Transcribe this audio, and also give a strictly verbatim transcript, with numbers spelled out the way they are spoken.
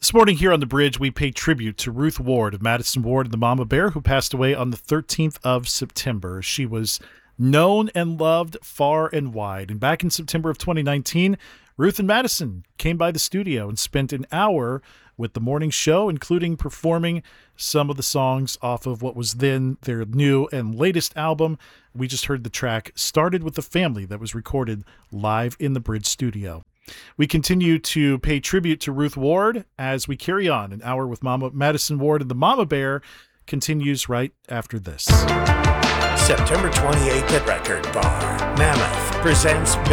This morning here on The Bridge, we pay tribute to Ruth Ward of Madison Ward and the Mama Bear, who passed away on the thirteenth of September. She was known and loved far and wide. And back in September of twenty nineteen, Ruth and Madison came by the studio and spent an hour with the morning show, including performing some of the songs off of what was then their new and latest album. We just heard the track Started with the Family that was recorded live in the Bridge studio. We continue to pay tribute to Ruth Ward as we carry on. An hour with Mama Madison Ward and the Mama Bear continues right after this. September twenty-eighth at Record Bar, Mammoth presents